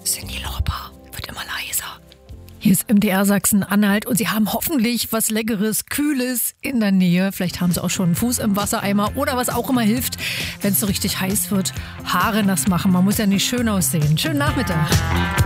Cyndi Lauper wird immer leiser. Hier ist MDR Sachsen-Anhalt und Sie haben hoffentlich was Leckeres, Kühles in der Nähe. Vielleicht haben Sie auch schon einen Fuß im Wassereimer oder was auch immer hilft, wenn es so richtig heiß wird. Haare nass machen, man muss ja nicht schön aussehen. Schönen Nachmittag.